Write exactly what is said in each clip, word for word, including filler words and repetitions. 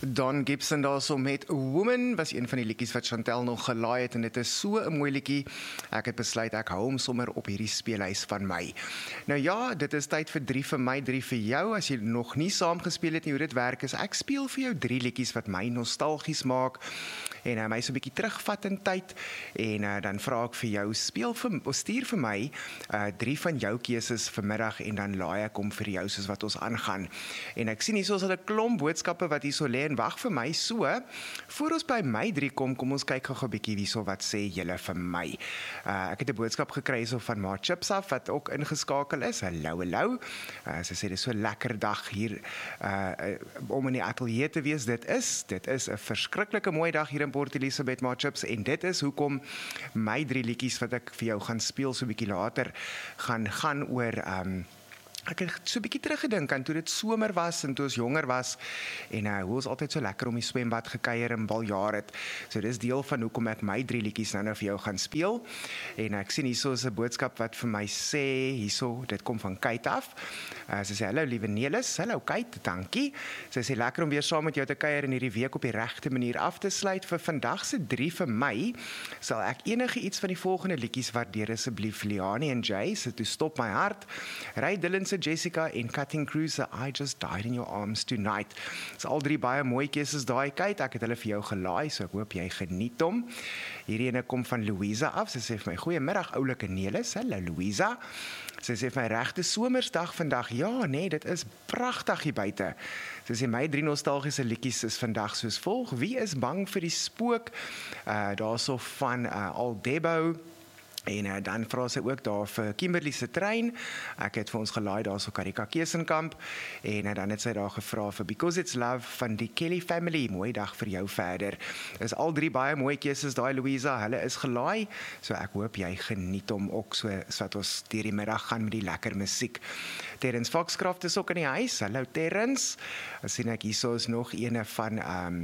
Don Gibson daar so met Woman, was een van die liedjies wat Chantel nog gelaai het, en dit is so 'n mooi liedjie. Ek het besluit ek hou hom sommer op hierdie speellys van my. Nou ja, dit is tyd vir drie vir my, drie vir jou. As jy nog nie saam gespeel het nie, hoe dit werk is, ek speel vir jou drie liedjies wat my nostalgies maak en uh, my so 'n bietjie terugvat in tyd, en uh, dan vra ek vir jou, speel vir, of stuur vir my uh, drie van jou keuses vanmiddag, en dan laai ek hom vir jou soos wat ons aangaan. En ek sien hier so 'n klomp boodskappe wat hier so lê en wag vir my. So, voor ons by my drie kom, kom ons kyk gou 'n bietjie hierso wat sê julle vir my. Uh, ek het 'n boodskap gekry so van Ma Chips af wat ook ingeskakel is. Hallo, hallo. Uh, sy sê dit is so 'n lekker dag hier uh, uh, om in die ateljee te wees. Dit is, dit is 'n verskriklike mooi dag hier in Port Elizabeth, Ma Chips, en dit is hoekom my drie liedjies wat ek vir jou gaan speel so 'n bietjie later gaan gaan oor um, ek het so 'n bietjie teruggedink aan toe dit somer was en toe ons jonger was, en uh, hoe ons altyd so lekker om die swembad gekuier en baljaar het. So dis deel van hoekom ek my drie liedjies nou nou vir jou gaan speel. En ek sien hierso is 'n boodskap wat vir my sê, hierso, dit kom van Kate af. Uh, sy sê, hallo liewe Nelis, hallo Kate, dankie. Sy sê, lekker om weer saam met jou te kuier en hierdie week op die regte manier af te sluit. Vir vandag se drie vir my, sal ek enige iets van die volgende liedjies waardeer asseblief. Liani en Jay, so toe stop my hart. Ray Dillon se Jessica en Cutting Cruise, I Just Died in Your Arms Tonight. Dis al drie baie mooi keuses daai, Kate. Ek het hulle vir jou gelaai, so ek hoop jy geniet hom. Hierdie ene kom van Louisa af. Sy sê vir my, goeiemiddag oulike Nelis. Hallo Louisa. Sy sê vir my, regte somersdag vandag. Ja, nee, dit is pragtig hier buite. Sy sê my drie nostalgiese liedjies is vandag soos volg. Wie is bang vir die spook? Uh, daarso van uh, Aldebo. En uh, dan vra sy ook daar vir Kimberly se trein. Ek het vir ons gelaai daar so Karika Kesenkamp. En uh, dan het sy daar gevra vir Because It's Love van die Kelly Family. Mooi dag vir jou verder. Is al drie baie mooi keuses daai, Louisa. Hulle is gelaai. So ek hoop jy geniet hom ook so, so wat ons deur die middag gaan met die lekker musiek. Terrence Foxcroft is ook in die huis. Hallo Terrence. As sien ek hierso is nog ene van um,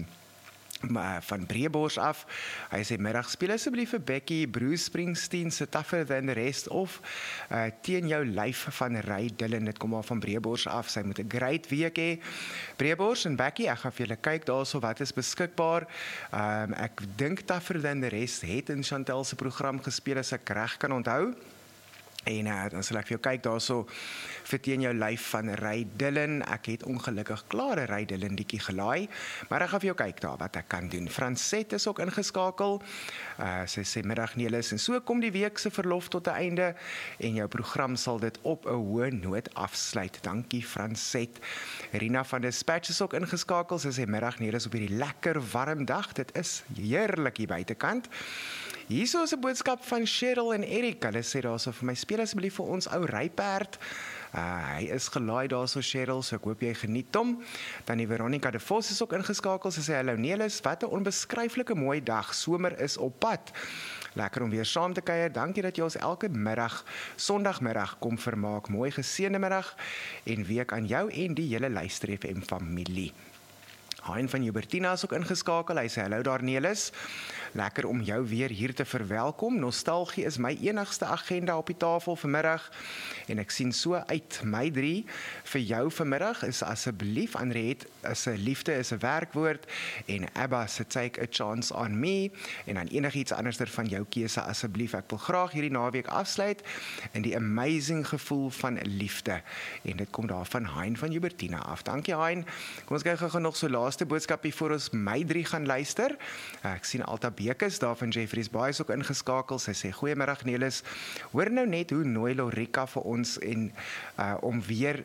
van Breebos af. Hy sê, middag speel asseblief vir Becky, Bruce Springsteen se Tougher Than the Rest, of uh, Teen Jou Lyf van Ray Dillon. Dit kom al van Breebos af. Sy moet 'n great week hê. Breebos en Becky, ek gaan vir julle kyk daarso wat is beskikbaar. Um, ek dink Tougher Than the Rest het in Chantel se program gespeel, as ek reg kan onthou. En uh, dan sal ek vir jou kyk daarso vir Teen Jou Lyf van Ray Dillon. Ek het ongelukkig klaar 'n Ray Dillon liedjie gelaai, maar ek gaan vir jou kyk daar wat ek kan doen. Francette is ook ingeskakel. Uh, sy sê middag Nelis, en so kom die week se verlof tot 'n einde en jou program sal dit op 'n hoë noot afsluit. Dankie Francette. Rina van Dispatch is ook ingeskakel. Sy sê middag Nelis op hierdie lekker warm dag. Dit is heerlik hier buitekant. Hierso is 'n boodskap van Cheryl en Eric. Hulle sê daarso vir my, speel asseblief vir ons ou ryperd. Uh, hy is gelaai daarso Cheryl, so ek hoop jy geniet hom. Dan die Veronica de Vos is ook ingeskakel. Sy sê, hallo Nelis, wat 'n onbeskryflike mooi dag. Somer is op pad. Lekker om weer saam te kuier. Dankie dat jy ons elke middag, Sondagmiddag kom vermaak. Mooi geseënde middag en week aan jou en die hele Luister F M familie. Hein van Hubertina is ook ingeskakel. Hy sê, hallo daar Nelis. Lekker om jou weer hier te verwelkom. Nostalgie is my enigste agenda op die tafel vanmiddag. En ek sien so uit. My drie vir jou vanmiddag is asseblief, Andriet, is 'n liefde is 'n werkwoord, en Abba se Take a Chance on Me, en dan enigiets anderster van jou keuse asseblief. Ek wil graag hierdie naweek afsluit in die amazing gevoel van liefde. En dit kom daar van Hein van Hubertina af. Dankie Hein. Kom ons kyk gou nog so laaste boodskapie voor ons my drie gaan luister. Ek sien Alta Bekes daar van Jeffreys Bay is ook ingeskakel. Sy sê, goeiemiddag Nelis. Hoor nou net hoe nooi Lorika vir ons en uh, om weer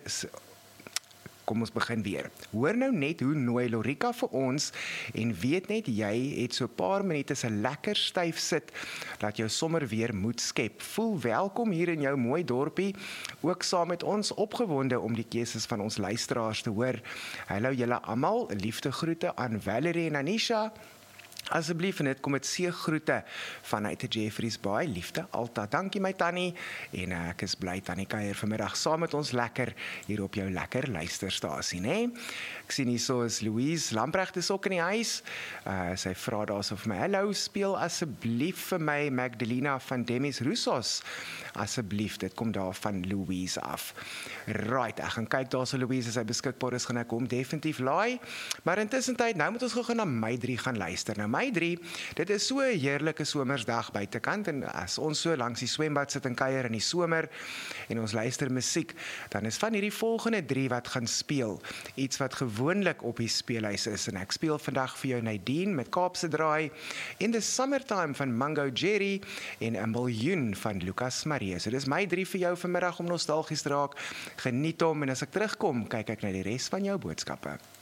Kom ons begin weer. Hoor nou net hoe nooi Lorika vir ons, en weet net jy het so 'n paar minute se lekker styf sit dat jou sommer weer moed skep. Voel welkom hier in jou mooi dorpie, ook saam met ons, opgewonde om die keuses van ons luisteraars te hoor. Hallo julle almal, liefde groete aan Valerie en Anisha. Asseblief en dit kom met seëgroete vanuit Jeffreys Bay. Liefde, Alta. Dankie my tannie. En uh, ek is bly tannie kuier vanmiddag saam met ons lekker hier op jou lekker luisterstasie, né? Ek sien hierso is Louise Lamprecht is ook in die huis. Uh, sy vra daarso vir my, hallo, speel asseblief vir my Magdalena van Demis Roussos. Asseblief, dit kom daar van Louise af. Right, ek gaan kyk daarso Louise, as hy beskikbaar is, gaan ek hom definitief laai. Maar intussen tyd, nou moet ons gou na my drie gaan luister. Nou my drie, dit is so 'n heerlike somersdag buitekant en as ons so langs die swembad sit en kuier in die somer en ons luister musiek, dan is van hierdie volgende drie wat gaan speel. Iets wat gewoonlik op die speelhuis is en ek speel vandag vir jou Nadine met Kaapse Draai, In the Summertime van Mango Jerry en 'n Miljoen van Lucas Marie. So dis my drie vir jou vanmiddag om nostalgies te raak. Geniet hom en as ek terugkom, kyk ek na die res van jou boodskappe.